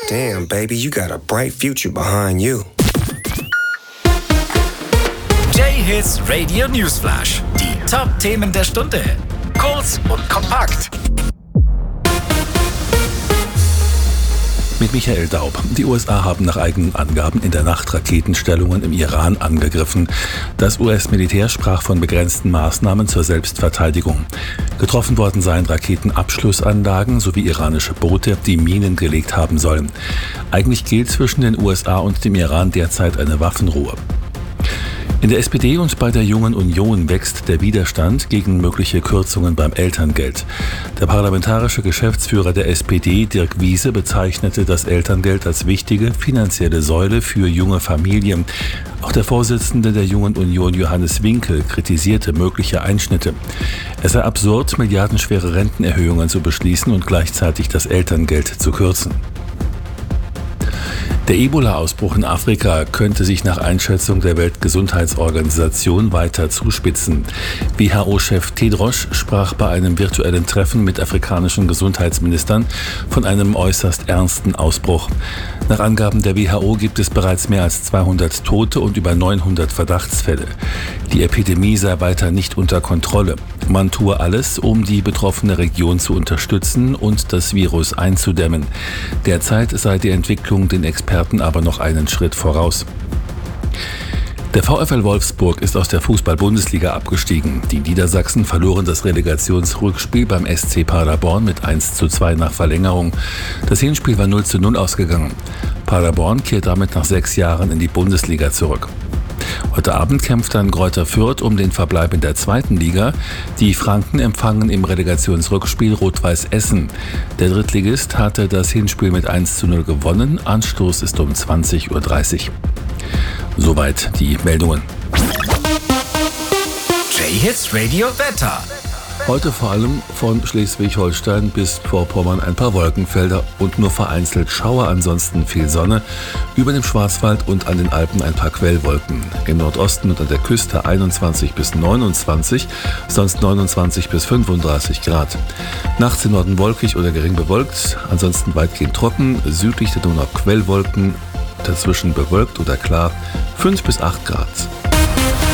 Damn, baby, you got a bright future behind you. J-Hits Radio Newsflash. Die Top-Themen der Stunde. Kurz und kompakt. Mit Michael Daub. Die USA haben nach eigenen Angaben in der Nacht Raketenstellungen im Iran angegriffen. Das US-Militär sprach von begrenzten Maßnahmen zur Selbstverteidigung. Getroffen worden seien Raketenabschlussanlagen sowie iranische Boote, die Minen gelegt haben sollen. Eigentlich gilt zwischen den USA und dem Iran derzeit eine Waffenruhe. In der SPD und bei der Jungen Union wächst der Widerstand gegen mögliche Kürzungen beim Elterngeld. Der parlamentarische Geschäftsführer der SPD, Dirk Wiese, bezeichnete das Elterngeld als wichtige finanzielle Säule für junge Familien. Auch der Vorsitzende der Jungen Union, Johannes Winkel, kritisierte mögliche Einschnitte. Es sei absurd, milliardenschwere Rentenerhöhungen zu beschließen und gleichzeitig das Elterngeld zu kürzen. Der Ebola-Ausbruch in Afrika könnte sich nach Einschätzung der Weltgesundheitsorganisation weiter zuspitzen. WHO-Chef Tedros sprach bei einem virtuellen Treffen mit afrikanischen Gesundheitsministern von einem äußerst ernsten Ausbruch. Nach Angaben der WHO gibt es bereits mehr als 200 Tote und über 900 Verdachtsfälle. Die Epidemie sei weiter nicht unter Kontrolle. Man tue alles, um die betroffene Region zu unterstützen und das Virus einzudämmen. Derzeit sei die Entwicklung den Experten aber noch einen Schritt voraus. Der VfL Wolfsburg ist aus der Fußball-Bundesliga abgestiegen. Die Niedersachsen verloren das Relegationsrückspiel beim SC Paderborn mit 1:2 nach Verlängerung. Das Hinspiel war 0:0 ausgegangen. Paderborn kehrt damit nach 6 Jahren in die Bundesliga zurück. Heute Abend kämpft dann Greuther Fürth um den Verbleib in der 2. Liga. Die Franken empfangen im Relegationsrückspiel Rot-Weiß Essen. Der Drittligist hatte das Hinspiel mit 1:0 gewonnen. Anstoß ist um 20:30 Uhr. Soweit die Meldungen. J-Hits Radio Wetter. Heute vor allem von Schleswig-Holstein bis Vorpommern ein paar Wolkenfelder und nur vereinzelt Schauer, ansonsten viel Sonne. Über dem Schwarzwald und an den Alpen ein paar Quellwolken. Im Nordosten und an der Küste 21 bis 29, sonst 29 bis 35 Grad. Nachts im Norden wolkig oder gering bewölkt, ansonsten weitgehend trocken. Südlich der Donau Quellwolken, dazwischen bewölkt oder klar, 5 bis 8 Grad.